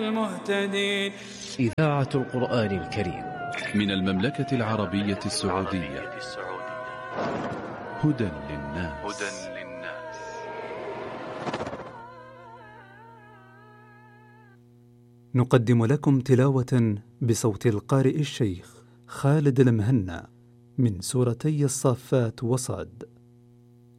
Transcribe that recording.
المهتدين. إذاعة القرآن الكريم من المملكة العربية السعودية. هدى للناس. نقدم لكم تلاوة بصوت القارئ الشيخ خالد المهنا من سورتي الصافات وصاد.